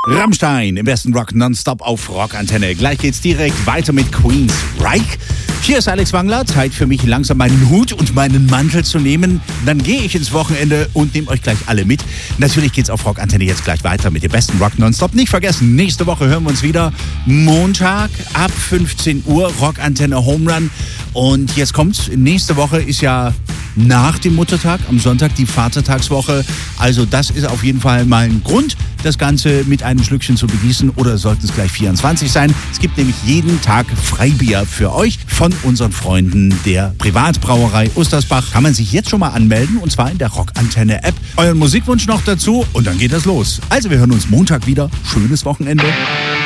Rammstein im besten Rock nonstop auf Rockantenne. Gleich geht's direkt weiter mit Queen's Reich. Hier ist Alex Wangler. Zeit für mich, langsam meinen Hut und meinen Mantel zu nehmen. Dann gehe ich ins Wochenende und nehme euch gleich alle mit. Natürlich geht's auf Rockantenne jetzt gleich weiter mit dem besten Rock nonstop. Nicht vergessen, nächste Woche hören wir uns wieder. Montag ab 15 Uhr, Rockantenne Home Run. Und jetzt kommt's. Nächste Woche ist ja nach dem Muttertag, am Sonntag die Vatertagswoche. Also das ist auf jeden Fall mal ein Grund, das Ganze mit einem Schlückchen zu begießen, oder sollten es gleich 24 sein. Es gibt nämlich jeden Tag Freibier für euch von unseren Freunden der Privatbrauerei Ustersbach. Kann man sich jetzt schon mal anmelden, und zwar in der Rockantenne-App. Euren Musikwunsch noch dazu und dann geht das los. Also wir hören uns Montag wieder. Schönes Wochenende.